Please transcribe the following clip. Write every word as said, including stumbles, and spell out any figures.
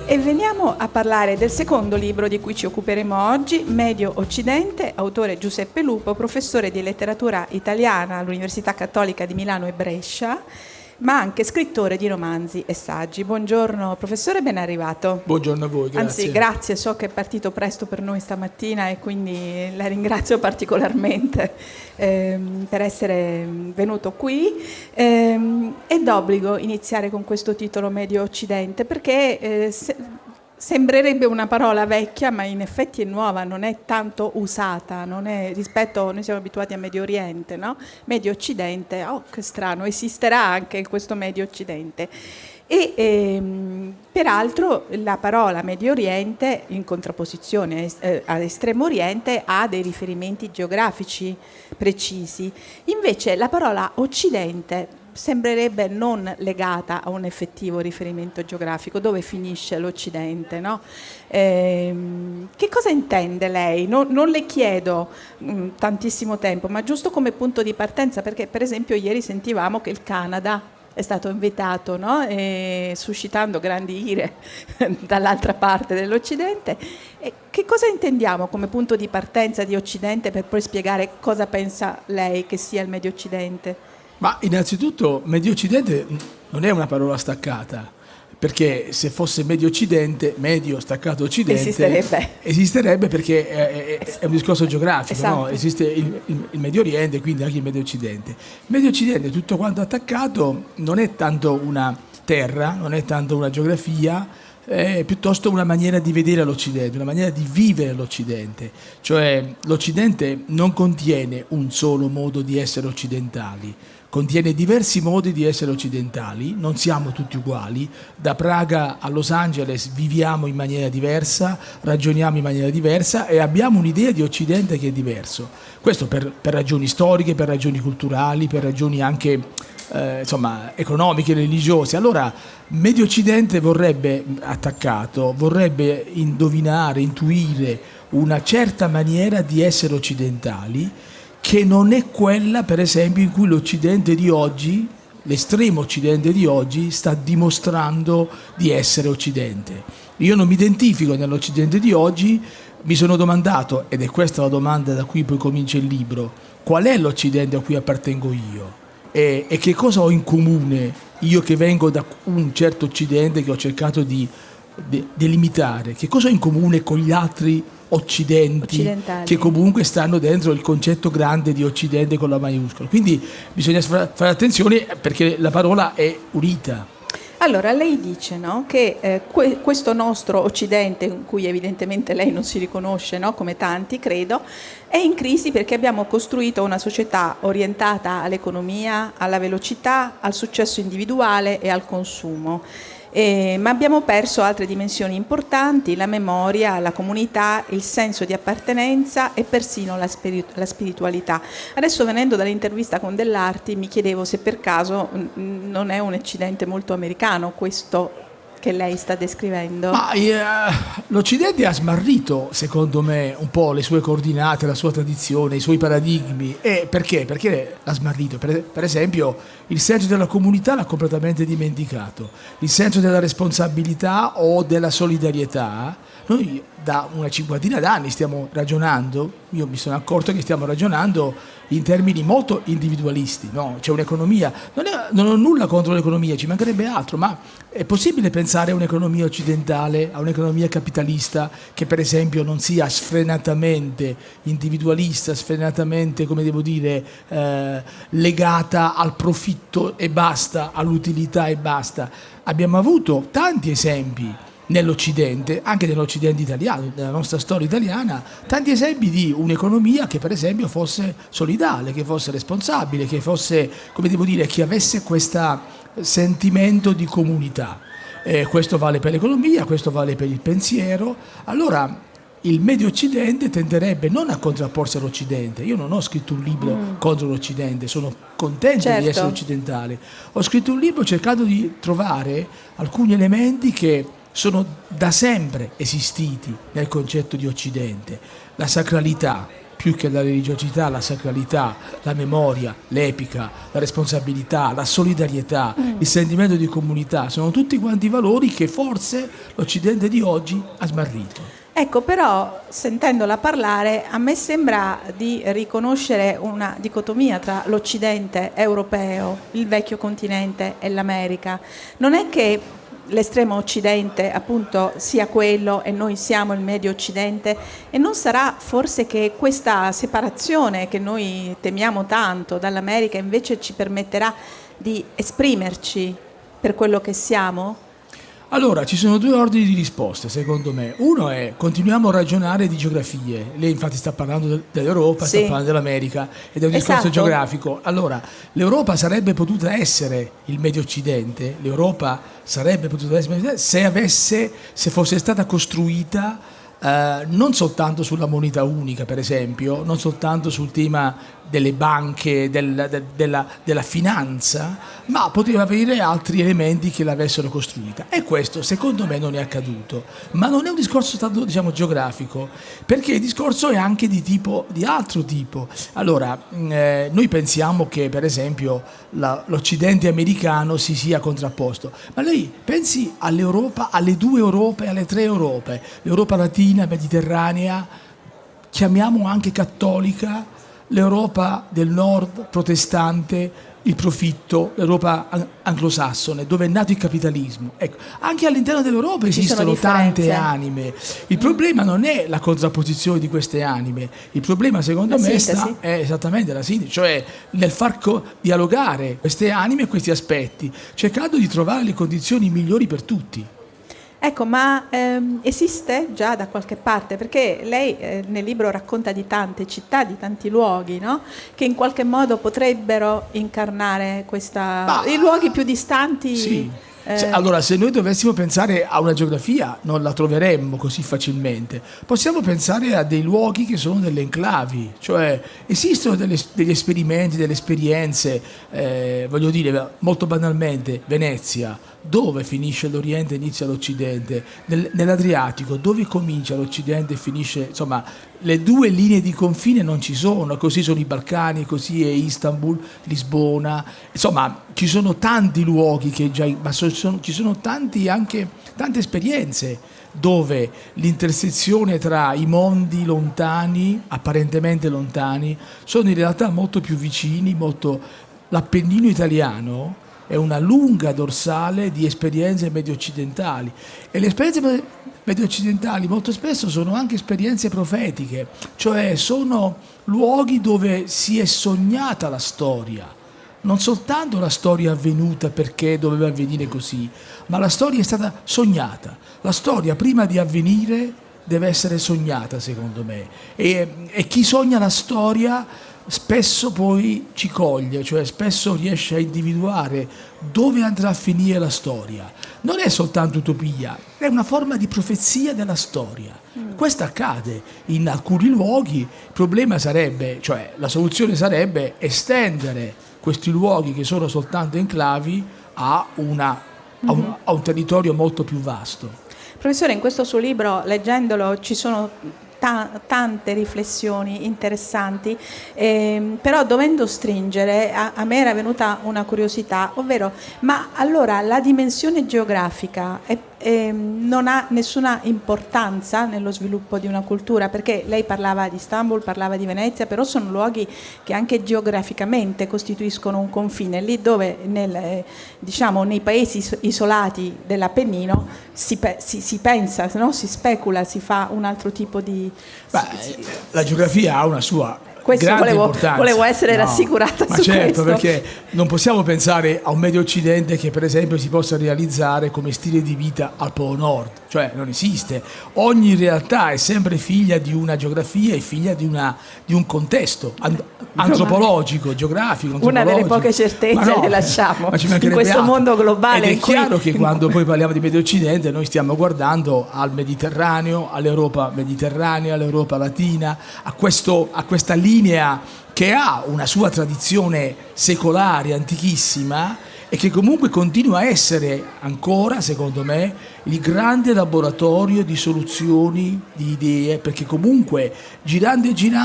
E veniamo a parlare del secondo libro di cui ci occuperemo oggi, Medio Occidente, autore Giuseppe Lupo, professore di letteratura italiana all'Università Cattolica di Milano e Brescia, ma anche scrittore di romanzi e saggi. Buongiorno professore, ben arrivato. Buongiorno a voi, grazie. Anzi, grazie, so che è partito presto per noi stamattina e quindi la ringrazio particolarmente ehm, per essere venuto qui. Ehm, è d'obbligo iniziare con questo titolo Medio Occidente perché eh, se, sembrerebbe una parola vecchia, ma in effetti è nuova, non è tanto usata, non è, rispetto, noi siamo abituati a Medio Oriente, no? Medio Occidente, oh che strano, esisterà anche questo Medio Occidente. E ehm, peraltro la parola Medio Oriente, in contrapposizione eh, ad Estremo Oriente, ha dei riferimenti geografici precisi. Invece la parola Occidente sembrerebbe non legata a un effettivo riferimento geografico. Dove finisce l'Occidente, no? Ehm, che cosa intende lei? Non, non le chiedo mh, tantissimo tempo, ma giusto come punto di partenza, perché per esempio ieri sentivamo che il Canada è stato invitato, no? E suscitando grandi ire dall'altra parte dell'Occidente. E che cosa intendiamo come punto di partenza di Occidente per poi spiegare cosa pensa lei che sia il Medio Occidente? Ma innanzitutto Medio Occidente non è una parola staccata, perché se fosse Medio Occidente, Medio staccato Occidente, esisterebbe, esisterebbe perché è, è, è un discorso geografico, esatto. No? Esiste il, il, il Medio Oriente, quindi anche il Medio Occidente. Medio Occidente, tutto quanto attaccato, non è tanto una terra, non è tanto una geografia, è piuttosto una maniera di vedere l'Occidente, una maniera di vivere l'Occidente. Cioè l'Occidente non contiene un solo modo di essere occidentali, contiene diversi modi di essere occidentali, non siamo tutti uguali, da Praga a Los Angeles viviamo in maniera diversa, ragioniamo in maniera diversa e abbiamo un'idea di Occidente che è diverso. Questo per, per ragioni storiche, per ragioni culturali, per ragioni anche eh, insomma, economiche, religiose. Allora Medio Occidente vorrebbe, attaccato, vorrebbe indovinare, intuire una certa maniera di essere occidentali, che non è quella, per esempio, in cui l'Occidente di oggi, l'estremo Occidente di oggi, sta dimostrando di essere Occidente. Io non mi identifico nell'Occidente di oggi, mi sono domandato, ed è questa la domanda da cui poi comincia il libro, qual è l'Occidente a cui appartengo io? E, e che cosa ho in comune, io che vengo da un certo Occidente che ho cercato di delimitare, che cosa ho in comune con gli altri occidenti che comunque stanno dentro il concetto grande di Occidente con la maiuscola. Quindi bisogna fare attenzione perché la parola è unita. Allora lei dice, no, che eh, que- questo nostro Occidente, in cui evidentemente lei non si riconosce, no, come tanti credo, è in crisi perché abbiamo costruito una società orientata all'economia, alla velocità, al successo individuale e al consumo. Eh, ma abbiamo perso altre dimensioni importanti, la memoria, la comunità, il senso di appartenenza e persino la, spiritu- la spiritualità. Adesso, venendo dall'intervista con Dell'Arti, mi chiedevo se per caso mh, non è un Occidente molto americano questo che lei sta descrivendo. Ma eh, l'Occidente ha smarrito, secondo me, un po' le sue coordinate, la sua tradizione, i suoi paradigmi. E perché? Perché l'ha smarrito? Per, per esempio, il senso della comunità l'ha completamente dimenticato. Il senso della responsabilità o della solidarietà. Noi da una cinquantina d'anni stiamo ragionando, io mi sono accorto che stiamo ragionando in termini molto individualisti, no? C'è un'economia, non, è, non ho nulla contro l'economia, ci mancherebbe altro, ma è possibile pensare a un'economia occidentale, a un'economia capitalista che per esempio non sia sfrenatamente individualista, sfrenatamente, come devo dire, eh, legata al profitto e basta, all'utilità e basta. Abbiamo avuto tanti esempi nell'Occidente, anche nell'Occidente italiano, nella nostra storia italiana, tanti esempi di un'economia che per esempio fosse solidale, che fosse responsabile, che fosse, come devo dire, che avesse questo sentimento di comunità. Eh, questo vale per l'economia, questo vale per il pensiero. Allora il Medio Occidente tenderebbe non a contrapporsi all'Occidente. Io non ho scritto un libro mm. contro l'Occidente, sono contento certo. di essere occidentale. Ho scritto un libro cercando di trovare alcuni elementi che sono da sempre esistiti nel concetto di Occidente. La sacralità, più che la religiosità, la sacralità, la memoria, l'epica, la responsabilità, la solidarietà, mm. il sentimento di comunità, sono tutti quanti valori che forse l'Occidente di oggi ha smarrito. Ecco, però, sentendola parlare, a me sembra di riconoscere una dicotomia tra l'Occidente europeo, il vecchio continente e l'America. Non è che l'estremo occidente appunto sia quello e noi siamo il medio occidente, e non sarà forse che questa separazione che noi temiamo tanto dall'America invece ci permetterà di esprimerci per quello che siamo? Allora, ci sono due ordini di risposte, secondo me. Uno è, continuiamo a ragionare di geografie. Lei infatti sta parlando dell'Europa, sì. sta parlando dell'America, ed è un discorso esatto. geografico. Allora, l'Europa sarebbe potuta essere il Medio Occidente, l'Europa sarebbe potuta essere se avesse, se fosse stata costruita Uh, non soltanto sulla moneta unica, per esempio, non soltanto sul tema delle banche, del, de, della, della finanza, ma poteva avere altri elementi che l'avessero costruita, e questo secondo me non è accaduto. Ma non è un discorso stato, diciamo, geografico, perché il discorso è anche di tipo, di altro tipo. Allora, eh, noi pensiamo che per esempio la, l'Occidente americano si sia contrapposto, ma lei pensi all'Europa, alle due Europe, alle tre Europe, l'Europa latina, mediterranea, chiamiamo anche cattolica, l'Europa del nord protestante, il profitto, l'Europa anglosassone, dove è nato il capitalismo. Ecco, anche all'interno dell'Europa esistono tante anime. Il problema non è la contrapposizione di queste anime, il problema secondo la me sta, è esattamente la sintesi, cioè nel far co- dialogare queste anime e questi aspetti, cercando di trovare le condizioni migliori per tutti. Ecco, ma ehm, esiste già da qualche parte? Perché lei eh, nel libro racconta di tante città, di tanti luoghi, no? Che in qualche modo potrebbero incarnare questa... Ma, i luoghi più distanti... Sì. Eh... Allora, se noi dovessimo pensare a una geografia, non la troveremmo così facilmente. Possiamo pensare a dei luoghi che sono delle enclavi, cioè esistono delle, degli esperimenti, delle esperienze, eh, voglio dire, molto banalmente, Venezia. Dove finisce l'Oriente e inizia l'Occidente? Nel, nell'Adriatico, dove comincia l'Occidente e finisce, insomma, le due linee di confine non ci sono, così sono i Balcani, così è Istanbul, Lisbona, insomma, ci sono tanti luoghi che già, ma sono, ci sono tanti anche, tante esperienze dove l'intersezione tra i mondi lontani, apparentemente lontani, sono in realtà molto più vicini, molto... L'Appennino italiano è una lunga dorsale di esperienze medio-occidentali, e le esperienze medio-occidentali molto spesso sono anche esperienze profetiche, cioè sono luoghi dove si è sognata la storia, non soltanto la storia avvenuta perché doveva avvenire così, ma la storia è stata sognata. La storia prima di avvenire deve essere sognata, secondo me, e, e chi sogna la storia spesso poi ci coglie, cioè spesso riesce a individuare dove andrà a finire la storia. Non è soltanto utopia, è una forma di profezia della storia. Mm. Questo accade in alcuni luoghi. Il problema sarebbe, cioè la soluzione sarebbe estendere questi luoghi che sono soltanto enclavi a, una, mm-hmm. a, un, a un territorio molto più vasto. Professore, in questo suo libro, leggendolo, ci sono Ta- tante riflessioni interessanti, eh, però dovendo stringere a-, a me era venuta una curiosità, ovvero, ma allora la dimensione geografica è, eh, non ha nessuna importanza nello sviluppo di una cultura? Perché lei parlava di Istanbul, parlava di Venezia, però sono luoghi che anche geograficamente costituiscono un confine, lì dove nel, eh, diciamo, nei paesi isolati dell'Appennino si, pe- si, si pensa, no? Si specula, si fa un altro tipo di... Beh, la geografia ha una sua questo grande volevo, importanza. volevo essere no, rassicurata ma su certo, questo. Perché non possiamo pensare a un Medio Occidente che per esempio si possa realizzare come stile di vita al Polo Nord, cioè non esiste. Ogni realtà è sempre figlia di una geografia e figlia di, una, di un contesto an- antropologico, geografico, antropologico. Una delle poche certezze no, le lasciamo in questo altro. mondo globale. Ed è in chiaro cui... che quando poi parliamo di Medio Occidente noi stiamo guardando al Mediterraneo, all'Europa mediterranea, all'Europa latina, a, questo, a questa linea che ha una sua tradizione secolare, antichissima, e che comunque continua a essere ancora, secondo me, il grande laboratorio di soluzioni, di idee, perché comunque girando e girando